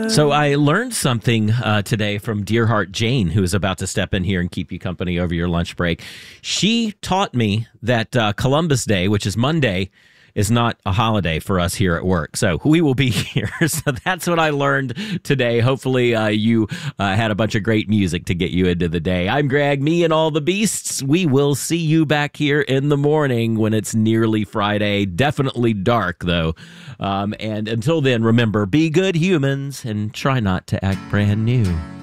So I learned something today from Dearheart Jane, who is about to step in here and keep you company over your lunch break. She taught me that Columbus Day, which is Monday, is not a holiday for us here at work. So we will be here. So that's what I learned today. Hopefully you had a bunch of great music to get you into the day. I'm Greg, me and all the beasts. We will see you back here in the morning when it's nearly Friday. Definitely dark, though. And until then, remember, be good humans and try not to act brand new.